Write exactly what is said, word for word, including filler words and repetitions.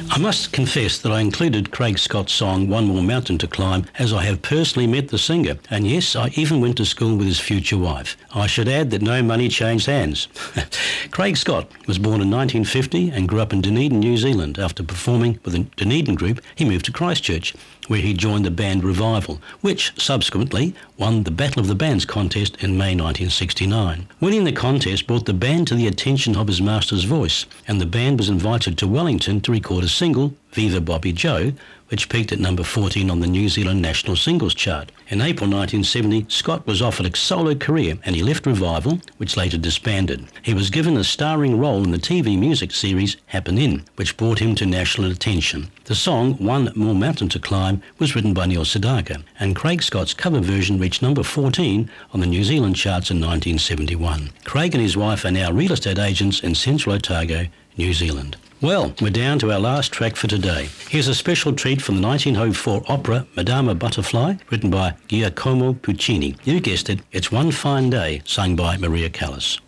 I must confess that I included Craig Scott's song One More Mountain to Climb as I have personally met the singer, and yes, I even went to school with his future wife. I should add that no money changed hands. Craig Scott was born in nineteen fifty and grew up in Dunedin, New Zealand. After performing with the Dunedin group, he moved to Christchurch, where he joined the band Revival, which subsequently won the Battle of the Bands contest in May nineteen sixty-nine. Winning the contest brought the band to the attention of his master's voice, and the band was invited to Wellington to record a single, Viva Bobby Joe, which peaked at number fourteen on the New Zealand National Singles Chart. In April nineteen seventy, Scott was offered a solo career and he left Revival, which later disbanded. He was given a starring role in the T V music series Happen In, which brought him to national attention. The song One More Mountain to Climb was written by Neil Sedaka, and Craig Scott's cover version reached number fourteen on the New Zealand charts in nineteen seventy-one. Craig and his wife are now real estate agents in Central Otago, New Zealand. Well, we're down to our last track for today. Here's a special treat from the nineteen oh four opera Madama Butterfly, written by Giacomo Puccini. You guessed it, it's One Fine Day, sung by Maria Callas.